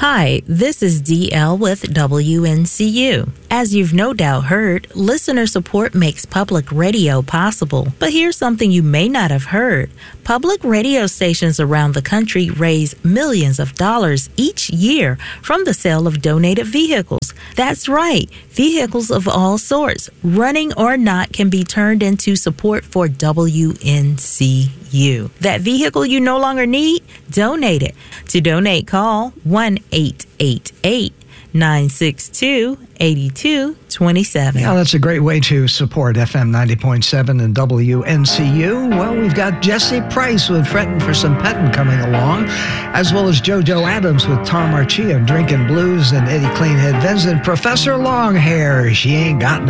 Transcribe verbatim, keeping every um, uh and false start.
Hi, this is D L with W N C U. As you've no doubt heard, listener support makes public radio possible. But here's something you may not have heard. Public radio stations around the country raise millions of dollars each year from the sale of donated vehicles. That's right, vehicles of all sorts, running or not, can be turned into support for W N C U. That vehicle you no longer need? Donate it. To donate, call one eight eight eight, nine six two, eight two two seven. Yeah, that's a great way to support F M ninety point seven and W N C U. Well, we've got Jesse Price with Frettin' for Some Pettin' coming along, as well as JoJo Adams with Tom Archie and Drinkin' Blues, and Eddie Cleanhead Vincent. Professor Longhair, she ain't got no